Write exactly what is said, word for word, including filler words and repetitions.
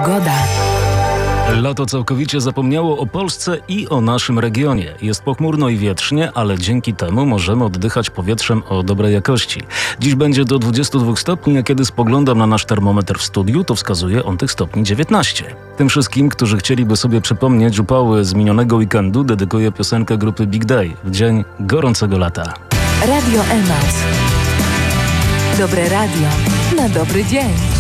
Pogoda. Lato całkowicie zapomniało o Polsce i o naszym regionie. Jest pochmurno i wietrznie, ale dzięki temu możemy oddychać powietrzem o dobrej jakości. Dziś będzie do dwudziestu dwóch stopni, a kiedy spoglądam na nasz termometr w studiu, to wskazuje on tych stopni dziewiętnaście. Tym wszystkim, którzy chcieliby sobie przypomnieć upały z minionego weekendu, dedykuję piosenkę grupy Big Day w dzień gorącego lata. Radio Emaus. Dobre radio na dobry dzień.